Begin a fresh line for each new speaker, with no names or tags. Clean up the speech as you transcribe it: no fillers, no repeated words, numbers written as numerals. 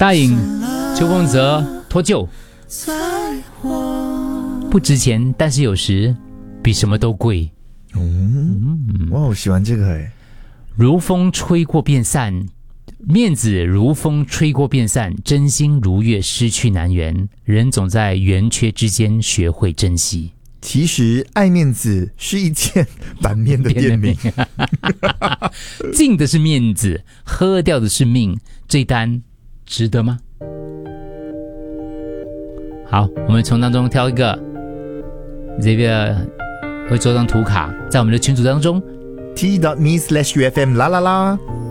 大颖、邱凤泽脱臼，不值钱，但是有时比什么都贵。
哇，我喜欢这个哎。
如风吹过便散，面子如风吹过便散，真心如月失去难圆。人总在圆缺之间学会珍惜。
其实爱面子是一件版面的店名。
进的是面子，喝掉的是命，这单值得吗？好，我们从当中挑一个，这个会做张图卡，在我们的群组当中
t.me/ufm 啦啦啦。